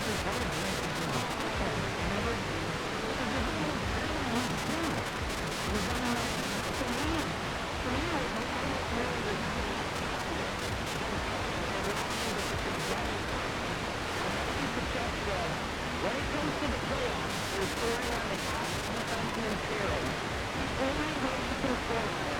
When it comes to the playoffs, they're scoring on the top defense and scoring. The only way to perform